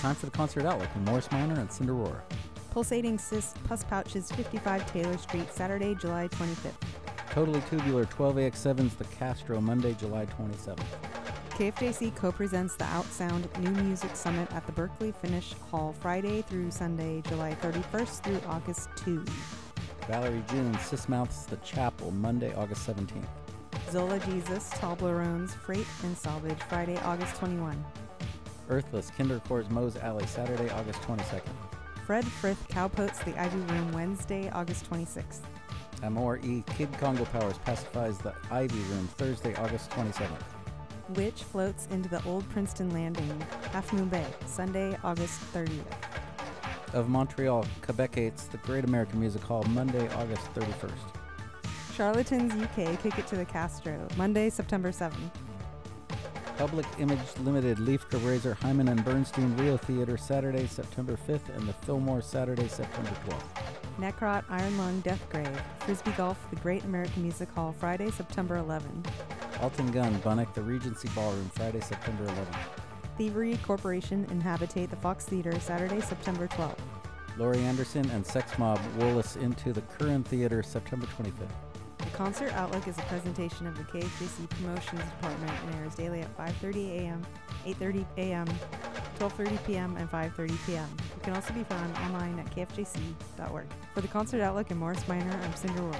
time for the concert outlook in Morris Minor and Cinderora. Pulsating Cyst Pus Pouches, 55 Taylor Street, Saturday, July 25th. Totally Tubular, 12AX7's The Castro, Monday, July 27th. KFJC co-presents the Outsound New Music Summit at the Berkeley Finnish Hall, Friday through Sunday, July 31st through August 2. Valerie June, Sismouth's The Chapel, Monday, August 17th. Zola Jesus, Toblerones, Freight and Salvage, Friday, August 21. Earthless, Kindercore's Moe's Alley, Saturday, August 22nd. Fred Frith, Cowpoats, The Ivy Room, Wednesday, August 26th. Amor E. Kid Congo Powers pacifies The Ivy Room, Thursday, August 27th. Witch floats into the Old Princeton Landing, Half Moon Bay, Sunday, August 30th. Of Montreal, Quebecites, The Great American Music Hall, Monday, August 31st. Charlatans UK, Kick It to the Castro, Monday, September 7th. Public Image Limited, Leaf Razor, Hyman and Bernstein, Rio Theater, Saturday, September 5th, and the Fillmore, Saturday, September 12th. Necrot, Iron Lung, Deathgrave, Frisbee Golf, The Great American Music Hall, Friday, September 11th. Alton Gunn, Bunnock, The Regency Ballroom, Friday, September 11th. Thievery Corporation and Habitate, The Fox Theater, Saturday, September 12th. Laurie Anderson and Sex Mob, Wollis into the Curran Theater, September 25th. The Concert Outlook is a presentation of the KFJC Promotions Department and airs daily at 5:30 a.m., 8:30 a.m., 12:30 p.m., and 5:30 p.m. It can also be found online at kfjc.org. For the Concert Outlook in Morris Minor, I'm Cinderella.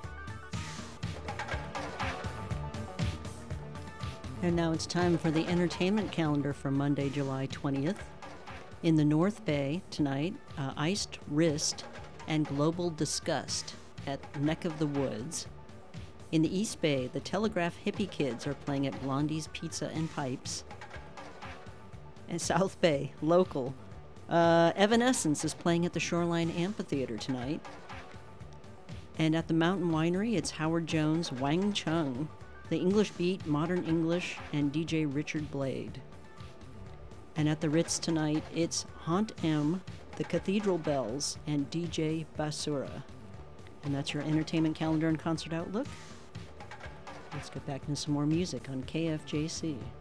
And now it's time for the entertainment calendar for Monday, July 20th. In the North Bay tonight, Iced Wrist and Global Disgust at Neck of the Woods. In the East Bay, the Telegraph Hippie Kids are playing at Blondie's Pizza and Pipes. And South Bay, local, Evanescence is playing at the Shoreline Amphitheater tonight. And at the Mountain Winery, it's Howard Jones, Wang Chung, The English Beat, Modern English, and DJ Richard Blade. And at the Ritz tonight, it's Haunt M, The Cathedral Bells, and DJ Basura. And that's your entertainment calendar and concert outlook. Let's get back into some more music on KFJC.